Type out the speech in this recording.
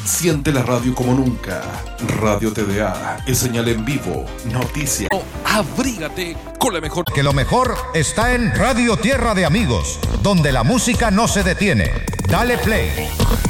Siente la radio como nunca. Radio TDA es señal en vivo, noticias. Abrígate con la mejor. Que lo mejor está en Radio Tierra de Amigos, donde la música no se detiene. Dale play.